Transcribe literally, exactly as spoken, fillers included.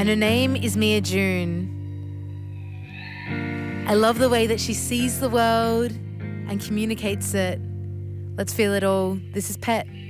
and her name is Mia June. I love the way that she sees the world and communicates it. Let's feel it all. This is Pet.